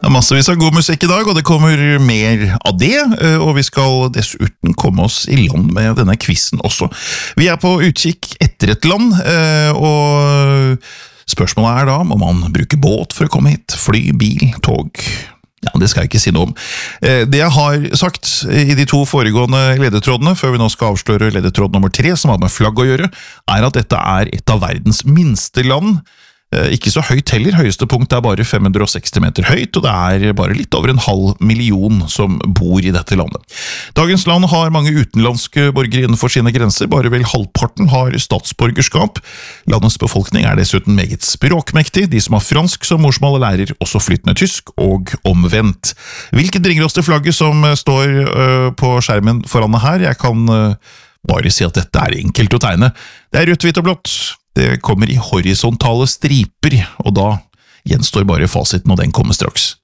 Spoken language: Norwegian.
Det massevis av god musikk I dag, og det kommer mer av det, og vi skal dessuten komme oss I land med denne quizen også. Vi på utkikk etter et land, og spørsmålet da, må man bruke båt for å komme hit? Fly, bil, tog? Ja, det skal jeg ikke si noe om. Det jeg har sagt I de to foregående ledetrådene, før vi nå skal avsløre ledetråd nummer 3, som har med flagg å gjøre, at dette et av verdens minste land. Ikke så høyt heller, høyeste punkt bare 560 meter høyt, og det bare litt over 500 000 som bor I dette landet. Dagens land har mange utenlandske borgere innenfor sine grenser, bare vel halvparten har statsborgerskap. Landets befolkning dessuten meget språkmektig, de som har fransk som morsmål lærer også flytende tysk, og omvendt. Hvilket bringer oss til flagget som står på skjermen foran meg her? Jeg kan bare si at dette enkelt å tegne. Det rødt, hvitt og blått. Det kommer I horisontale striper, og da gjenstår bare fasiten, og den kommer straks.